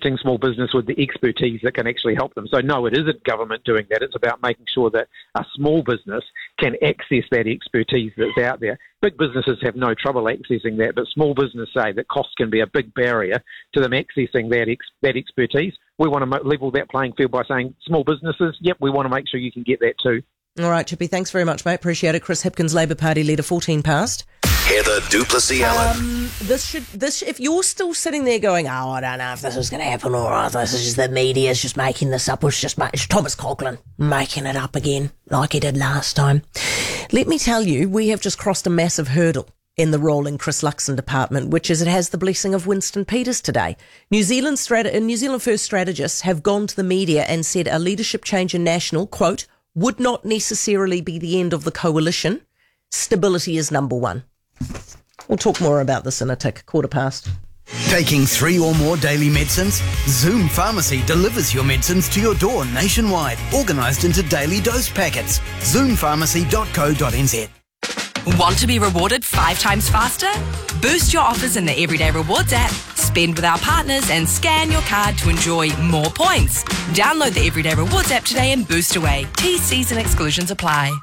connecting small business with the expertise that can actually help them. So no, it isn't government doing that. It's about making sure that a small business can access that expertise that's out there. Big businesses have no trouble accessing that, but small businesses say that cost can be a big barrier to them accessing that expertise. We want to level that playing field by saying small businesses, yep, we want to make sure you can get that too. All right, Chippy, thanks very much, mate. Appreciate it. Chris Hipkins, Labour Party leader, 14 past. Heather du Plessis-Allen. If you're still sitting there going, I don't know if this is going to happen or not, this is just the media's just making this up, it's Thomas Coughlin making it up again like he did last time. Let me tell you, we have just crossed a massive hurdle in the rolling Chris Luxon department, which is it has the blessing of Winston Peters today. New Zealand First strategists have gone to the media and said a leadership change in National, quote, would not necessarily be the end of the coalition. Stability is number one. We'll talk more about this in a tick, 15:15. Taking 3 or more daily medicines? Zoom Pharmacy delivers your medicines to your door nationwide, organised into daily dose packets. Zoompharmacy.co.nz. Want to be rewarded 5 times faster? Boost your offers in the Everyday Rewards app. Spend with our partners and scan your card to enjoy more points. Download the Everyday Rewards app today and boost away. T's and exclusions apply.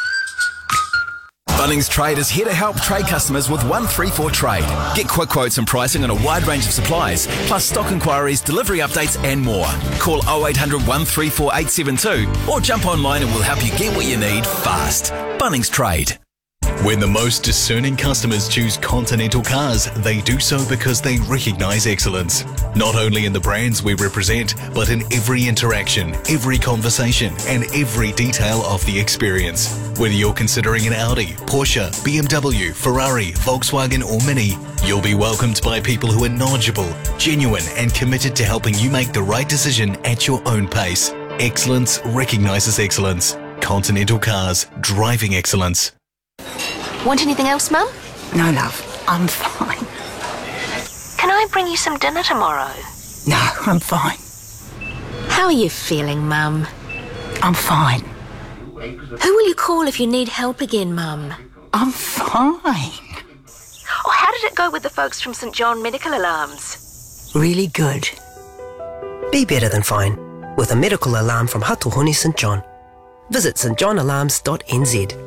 Bunnings Trade is here to help trade customers with 134 Trade. Get quick quotes and pricing on a wide range of supplies, plus stock inquiries, delivery updates and more. Call 0800 134 872 or jump online and we'll help you get what you need fast. Bunnings Trade. When the most discerning customers choose Continental Cars, they do so because they recognise excellence. Not only in the brands we represent, but in every interaction, every conversation, and every detail of the experience. Whether you're considering an Audi, Porsche, BMW, Ferrari, Volkswagen or Mini, you'll be welcomed by people who are knowledgeable, genuine, and committed to helping you make the right decision at your own pace. Excellence recognises excellence. Continental Cars, driving excellence. Want anything else, Mum? No, love. I'm fine. Can I bring you some dinner tomorrow? No, I'm fine. How are you feeling, Mum? I'm fine. Who will you call if you need help again, Mum? I'm fine. Or how did it go with the folks from St John Medical Alarms? Really good. Be better than fine with a medical alarm from Hatuhuni St John. Visit stjohnalarms.nz.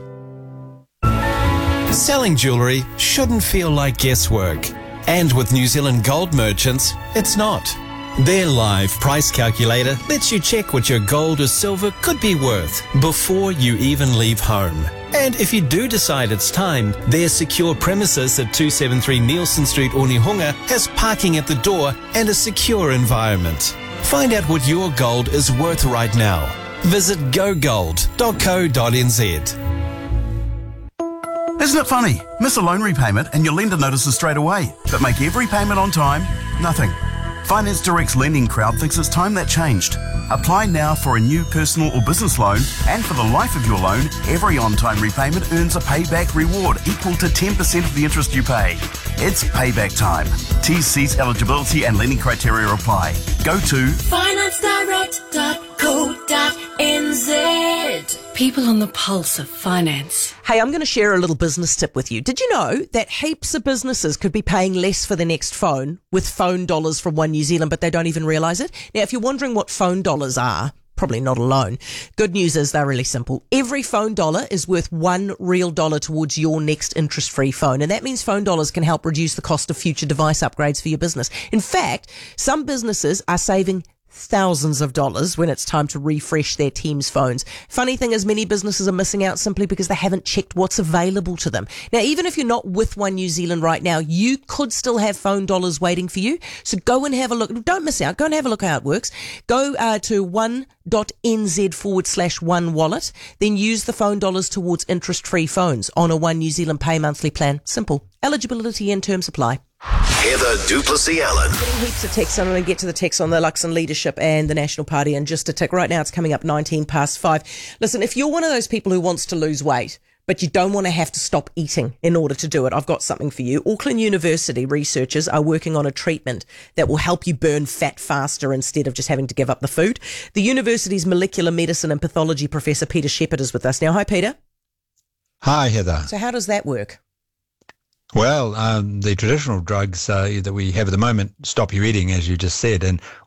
Selling jewellery shouldn't feel like guesswork. And with New Zealand Gold Merchants, it's not. Their live price calculator lets you check what your gold or silver could be worth before you even leave home. And if you do decide it's time, their secure premises at 273 Nielsen Street, Onehunga has parking at the door and a secure environment. Find out what your gold is worth right now. Visit gogold.co.nz. Isn't it funny? Miss a loan repayment and your lender notices straight away, but make every payment on time? Nothing. Finance Direct's lending crowd thinks it's time that changed. Apply now for a new personal or business loan, and for the life of your loan, every on-time repayment earns a payback reward equal to 10% of the interest you pay. It's payback time. T's, eligibility and lending criteria apply. Go to financedirect.co.nz. People on the pulse of finance. Hey, I'm going to share a little business tip with you. Did you know that heaps of businesses could be paying less for their next phone with phone dollars from One New Zealand, but they don't even realise it? Now, if you're wondering what phone dollars are, probably not alone. Good news is they're really simple. Every phone dollar is worth $1 real towards your next interest-free phone. And that means phone dollars can help reduce the cost of future device upgrades for your business. In fact, some businesses are saving thousands of dollars when it's time to refresh their team's phones. Funny thing is, many businesses are missing out simply because they haven't checked what's available to them. Now, even if you're not with One New Zealand right now, you could still have phone dollars waiting for you. So go and have a look. Don't miss out. Go and have a look how it works. Go to one.nz/one wallet. Then use the phone dollars towards interest-free phones on a One New Zealand pay monthly plan. Simple. Eligibility and terms apply. Heather du Plessis-Allen. Getting heaps of texts. I'm going to get to the text on the Luxon leadership and the National Party in just a tick. Right now it's coming up 5:19. Listen, if you're one of those people who wants to lose weight, but you don't want to have to stop eating in order to do it, I've got something for you. Auckland University researchers are working on a treatment that will help you burn fat faster instead of just having to give up the food. The university's molecular medicine and pathology professor Peter Shepherd is with us now. Hi, Peter. Hi, Heather. So how does that work? Well, the traditional drugs that we have at the moment stop you eating, as you just said, and